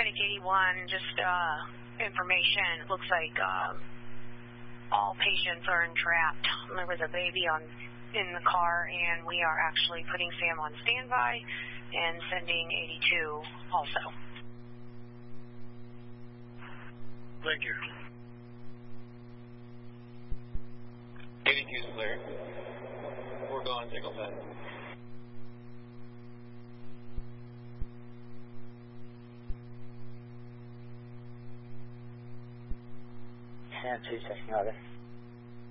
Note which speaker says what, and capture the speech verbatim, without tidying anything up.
Speaker 1: Medic eighty-one, just uh, information. It looks like uh, all patients are entrapped. There was a baby on in the car, and we are actually putting Sam on standby and sending eighty-two also.
Speaker 2: Thank you.
Speaker 3: eighty-two is clear. We're going single set.
Speaker 4: Sam two, second order.